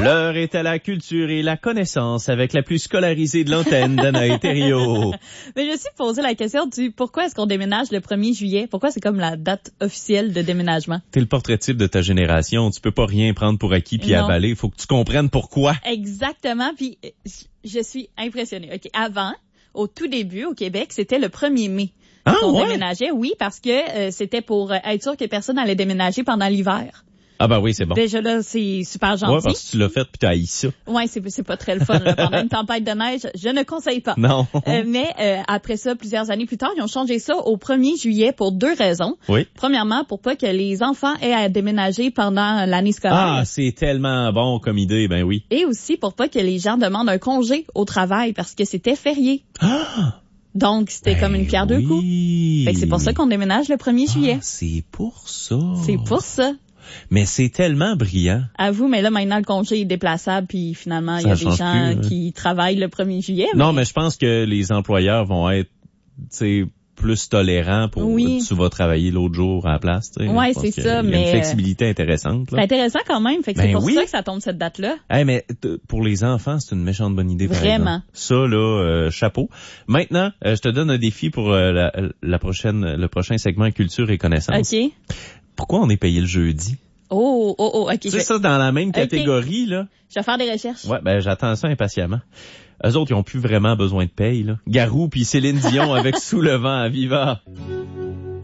L'heure est à la culture et la connaissance avec la plus scolarisée de l'antenne d'Anaï Thériault. Mais je me suis posé la question du pourquoi est-ce qu'on déménage le 1er juillet? Pourquoi c'est comme la date officielle de déménagement? T'es le portrait type de ta génération. Tu peux pas rien prendre pour acquis puis avaler. Il faut que tu comprennes pourquoi. Exactement. Puis je suis impressionnée. OK. Avant, au tout début, au Québec, c'était le 1er mai. On déménageait, oui, parce que c'était pour être sûr que personne allait déménager pendant l'hiver. Ah ben oui, c'est bon. Déjà là, c'est super gentil. Ouais, parce que tu l'as fait puis t'as haï ça. Ouais, c'est pas très le fun. Là. Pendant une tempête de neige, je ne conseille pas. Non. Mais après ça, plusieurs années plus tard, ils ont changé ça au 1er juillet pour 2 raisons. Oui. Premièrement, pour pas que les enfants aient à déménager pendant l'année scolaire. Ah, c'est tellement bon comme idée, ben oui. Et aussi pour pas que les gens demandent un congé au travail parce que c'était férié. Ah! Donc, c'était comme une pierre deux coups. Fait que c'est pour ça qu'on déménage le 1er juillet. C'est pour ça. C'est pour ça. Mais c'est tellement brillant. À vous, mais là, maintenant, le congé est déplaçable, puis finalement, il y a des gens qui travaillent le 1er juillet. Non, mais je pense que les employeurs vont être, plus tolérants pour tu vas travailler l'autre jour à la place. Oui, c'est ça, mais... Il y a une flexibilité intéressante. Là. C'est intéressant quand même, fait que c'est pour ça que ça tombe cette date-là. Hey, mais pour les enfants, c'est une méchante bonne idée. Vraiment. Ça, là, chapeau. Maintenant, je te donne un défi pour le prochain segment Culture et Connaissance. OK. Pourquoi on est payé le jeudi? OK. C'est ça dans la même catégorie, là? Je vais faire des recherches. Ouais, ben j'attends ça impatiemment. Eux autres, ils ont plus vraiment besoin de paye, là. Garou puis Céline Dion avec Sous le vent à Viva.